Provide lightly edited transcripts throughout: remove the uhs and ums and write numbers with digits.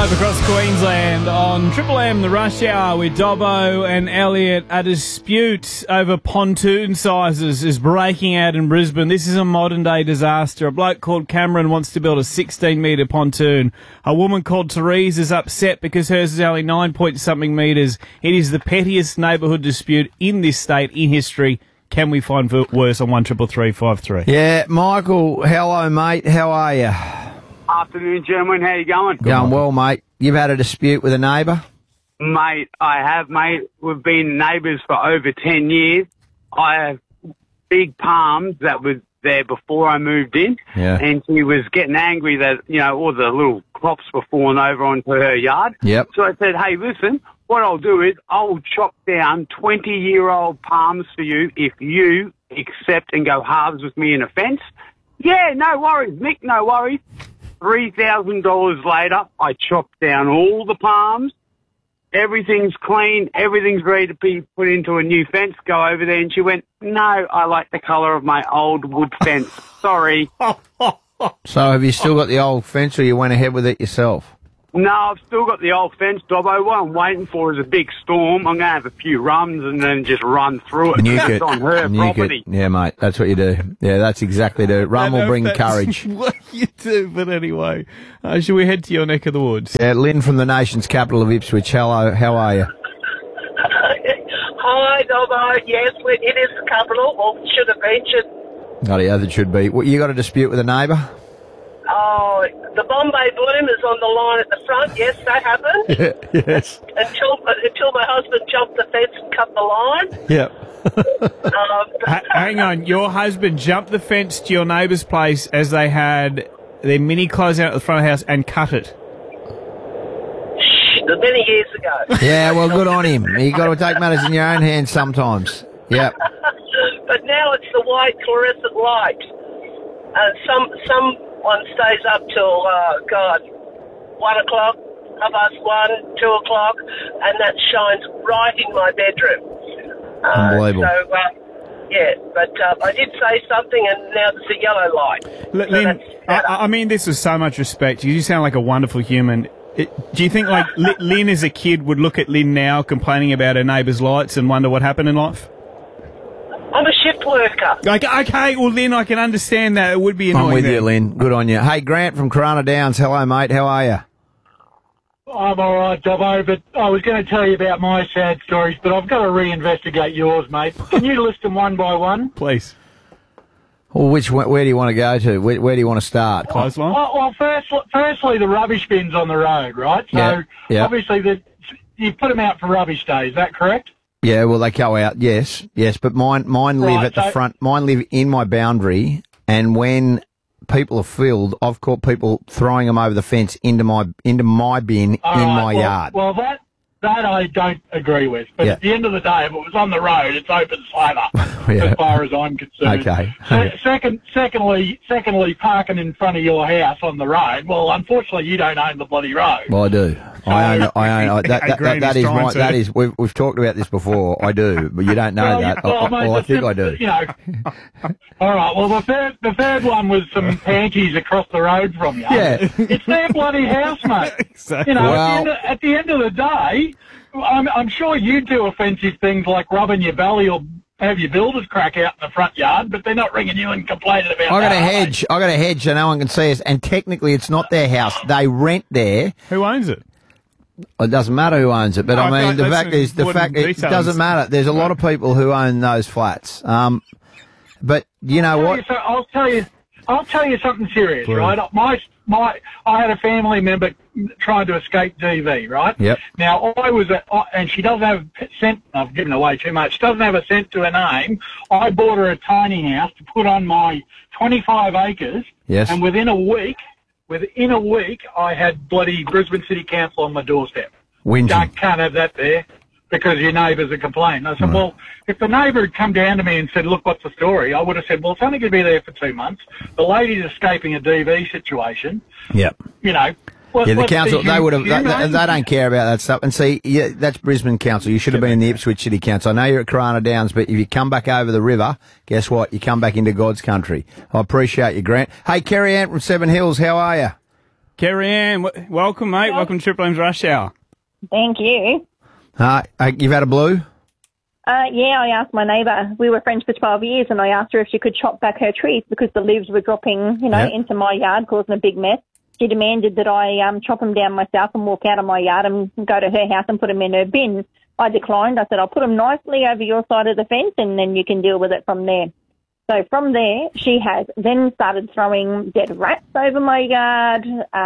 Live across Queensland on Triple M, the rush hour with Dobbo and Elliot. A dispute over pontoon sizes is breaking out in Brisbane. This is a modern day disaster. A bloke called Cameron wants to build a 16-metre pontoon. A woman called Therese is upset because hers is only 9-point-something metres. It is the pettiest neighbourhood dispute in this state in history. Can we find worse on 133353? Yeah, Michael, hello, mate. How are you? Afternoon, gentlemen. How you going? Going well, mate. You've had a dispute with a neighbour? Mate, I have, mate. We've been neighbours for over 10 years. I have big palms that was there before I moved in. Yeah. And she was getting angry that, all the little crops were falling over onto her yard. Yep. So I said, hey, listen, what I'll do is I'll chop down 20-year-old palms for you if you accept and go halves with me in a fence. Yeah, no worries, Mick, no worries. $3,000 later, I chopped down all the palms. Everything's clean. Everything's ready to be put into a new fence. Go over there. And she went, no, I like the colour of my old wood fence. Sorry. So have you still got the old fence or you went ahead with it yourself? No, I've still got the old fence, Dobbo. What I'm waiting for is a big storm. I'm going to have a few rums and then just run through it. Nuke it. It's on her property. Yeah, mate, that's what you do. Yeah, that's exactly it. Rum will bring courage. What you do, but anyway. Should we head to your neck of the woods? Yeah, Lynn from the nation's capital of Ipswich. Hello, how are you? Hi, Dobbo. Yes, it is the capital, or should have mentioned. Oh, yeah, that should be. What, you got a dispute with a neighbour? Oh, the Bombay Bloom is on the line at the front. Yes, that happened. Yes. Until my husband jumped the fence and cut the line. Yep. Hang on, your husband jumped the fence to your neighbour's place as they had their mini closing out at the front of the house and cut it. Many years ago. Yeah, well, good on him. You got to take matters in your own hands sometimes. Yep. But now it's the white fluorescent light. Someone stays up till 1 o'clock, 1:30, 2 o'clock, and that shines right in my bedroom. Unbelievable. But I did say something, and now there's a yellow light. Lynn, I mean this with so much respect. You sound like a wonderful human. Do you think, like, Lynn as a kid would look at Lynn now complaining about her neighbour's lights and wonder what happened in life? I'm a shift worker. Okay, well, Lynn, I can understand that. It would be annoying. I'm with then. you, Lynn. Good on you. Hey, Grant from Corona Downs. Hello, mate. How are you? I'm all right, Dobbo, but I was going to tell you about my sad stories, but I've got to reinvestigate yours, mate. Can you list them one by one? Please. Well, where do you want to go to? Where do you want to start? Clothesline? Well, firstly, the rubbish bins on the road, right? So, obviously, you put them out for rubbish day, is that correct? Yeah, well, they go out, yes, but mine live at the front. Mine live in my boundary, and when people are filled, I've caught people throwing them over the fence into my bin my yard. Well, that I don't agree with. But at the end of the day, if it was on the road, it's open slather, as far as I'm concerned. Okay. Secondly, parking in front of your house on the road. Well, unfortunately, you don't own the bloody road. Well, I do. I own. That is. We've talked about this before. I do, but you don't know that. I think I do. All right. Well, the third one was some panties across the road from you. Yeah. It's their bloody house, mate. Exactly. At the end of the day, I'm sure you do offensive things like rubbing your belly or have your builders crack out in the front yard, but they're not ringing you and complaining about I got a hedge so no one can see us, and technically it's not their house. They rent there. Who owns it? It doesn't matter who owns it, but I mean, the fact is, it doesn't matter. There's a lot of people who own those flats. But you know what? I'll tell you something serious, right? I had a family member trying to escape DV, right? Yep. Now, and she doesn't have a cent, I've given away too much, doesn't have a cent to her name. I bought her a tiny house to put on my 25 acres. Yes. And within a week, I had bloody Brisbane City Council on my doorstep. Whinging. Can't have that there because your neighbours are complaining. I said, well, if the neighbour had come down to me and said, look, what's the story? I would have said, well, it's only going to be there for 2 months. The lady's escaping a DV situation. Yep. The council, they would have, they don't care about that stuff. And see, that's Brisbane Council. You should have been in the Ipswich City Council. I know you're at Corona Downs, but if you come back over the river, guess what? You come back into God's country. I appreciate you, Grant. Hey, Kerry Ann from Seven Hills, how are you? Kerry Ann, welcome, mate. Welcome to Triple M's Rush Hour. Thank you. You've had a blue? Yeah, I asked my neighbour. We were friends for 12 years, and I asked her if she could chop back her trees because the leaves were dropping, into my yard, causing a big mess. She demanded that I chop them down myself and walk out of my yard and go to her house and put them in her bin. I declined. I said, I'll put them nicely over your side of the fence, and then you can deal with it from there. So from there, she has then started throwing dead rats over my yard,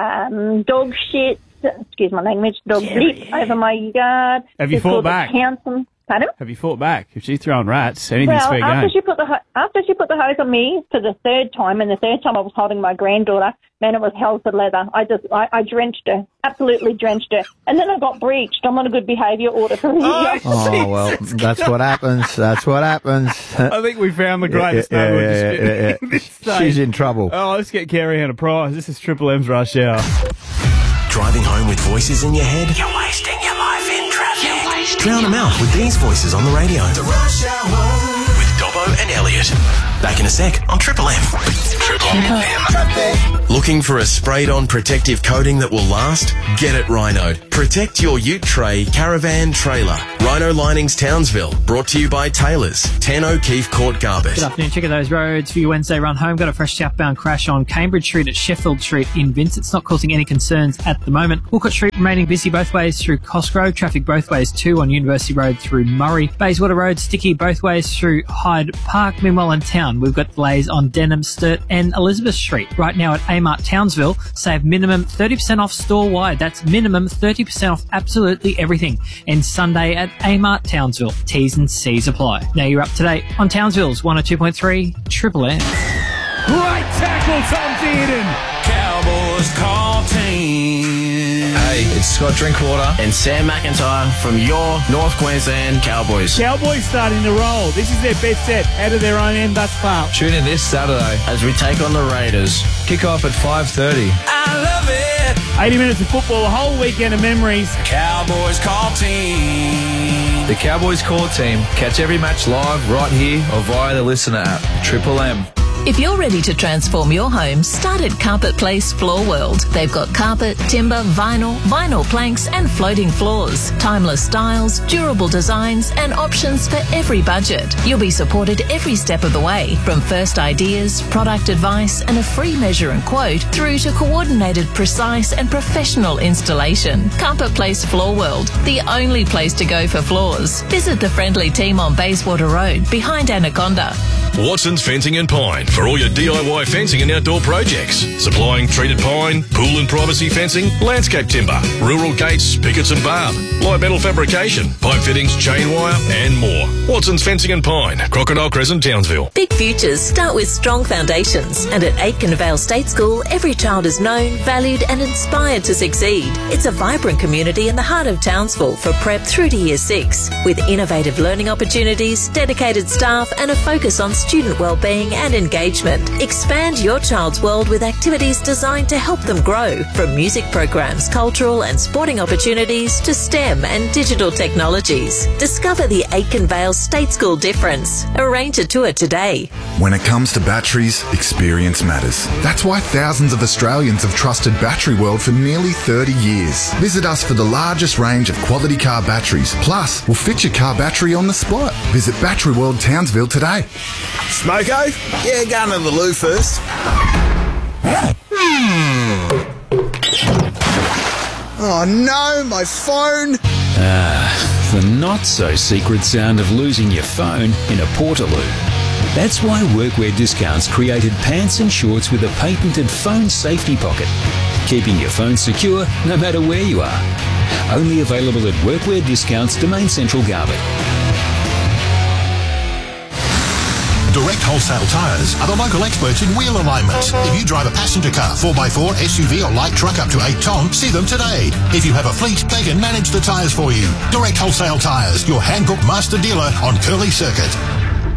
dog shit, excuse my language, dog bleep over my yard. Have you fought back? Pardon? Have you fought back? If she's throwing rats, anything's fair game. After she put the hose on me for the third time, and the third time I was holding my granddaughter, man, it was hell for leather. I drenched her, absolutely drenched her. And then I got breached. I'm on a good behaviour order for a year. Oh, well, that's what happens. That's what happens. I think we found the greatest neighbourhood dispute. She's in trouble. Oh, let's get Kerry Ann a prize. This is Triple M's Rush Hour. Driving home with voices in your head? You're wasting your life in traffic. Drown them out with these voices on the radio. The Rush Hour with Dobbo and Elliot. Back in a sec on Triple M. Triple M. Looking for a sprayed-on protective coating that will last? Get it Rhino. Protect your ute tray caravan trailer. Rhino Linings Townsville. Brought to you by Taylor's. 10 O'Keefe Court Garbett. Good afternoon. Check out those roads for your Wednesday run home. Got a fresh southbound crash on Cambridge Street at Sheffield Street in Vince. It's not causing any concerns at the moment. Walcott Street remaining busy both ways through Cosgrove. Traffic both ways too on University Road through Murray. Bayswater Road sticky both ways through Hyde Park. Meanwhile in town, we've got delays on Denham, Sturt and Elizabeth Street. Right now at Amart Townsville, save minimum 30% off store-wide. That's minimum 30% off absolutely everything. And Sunday at Amart Townsville. T's and C's apply. Now you're up to date on Townsville's 102.3 Triple M. Great tackle, Tom Dearden. Cowboys call team. Hey, it's Scott Drinkwater and Sam McIntyre from your North Queensland Cowboys. Cowboys starting to roll. This is their best set out of their own end thus far. Tune in this Saturday as we take on the Raiders. Kick off at 5:30. I love it. 80 minutes of football, a whole weekend of memories. Cowboys call team. The Cowboys call team. Catch every match live right here or via the Listener app. Triple M. If you're ready to transform your home, start at Carpet Place Floor World. They've got carpet, timber, vinyl planks and floating floors. Timeless styles, durable designs and options for every budget. You'll be supported every step of the way, from first ideas, product advice and a free measure and quote through to coordinated, precise and professional installation. Carpet Place Floor World, the only place to go for floors. Visit the friendly team on Bayswater Road, behind Anaconda. Watson's Fencing and Pine for all your DIY fencing and outdoor projects. Supplying treated pine, pool and privacy fencing, landscape timber, rural gates, pickets and barb, light metal fabrication, pipe fittings, chain wire and more. Watson's Fencing and Pine, Crocodile Crescent, Townsville. Big futures start with strong foundations, and at Aitken Vale State School, every child is known, valued and inspired to succeed. It's a vibrant community in the heart of Townsville for prep through to Year 6, with innovative learning opportunities, dedicated staff and a focus on student wellbeing and engagement. Expand your child's world with activities designed to help them grow, from music programs, cultural and sporting opportunities to STEM and digital technologies. Discover the Aitken Vale State School difference. Arrange a tour today. When it comes to batteries, experience matters. That's why thousands of Australians have trusted Battery World for nearly 30 years. Visit us for the largest range of quality car batteries. Plus, we'll fit your car battery on the spot. Visit Battery World Townsville today. Smoko? Yeah, going to the loo first. Oh no, my phone! The not-so-secret sound of losing your phone in a Portaloo. That's why Workwear Discounts created pants and shorts with a patented phone safety pocket, keeping your phone secure no matter where you are. Only available at Workwear Discounts, Domain Central, Garbett. Direct Wholesale Tyres are the local experts in wheel alignment. If you drive a passenger car, 4x4, SUV or light truck up to 8 tonne, see them today. If you have a fleet, they can manage the tyres for you. Direct Wholesale Tyres, your Hancock master dealer on Curly Circuit.